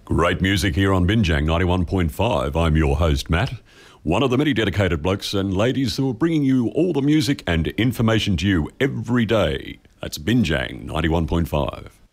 Great music here on Binjang 91.5. I'm your host, Matt, one of the many dedicated blokes and ladies who are bringing you all the music and information to you every day. That's Binjang 91.5.